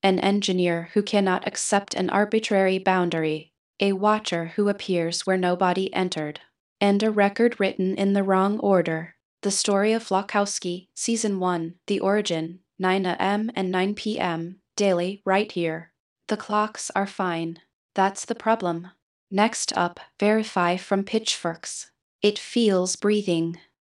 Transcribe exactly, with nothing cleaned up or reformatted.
An engineer who cannot accept an arbitrary boundary. A watcher who appears where nobody entered. And a record written in the wrong order. The Story of Flakowski, Season one, The Origin, nine a m and nine p m, daily, right here. The clocks are fine. That's the problem. Next up, verify from Pitchforks. It feels breathing.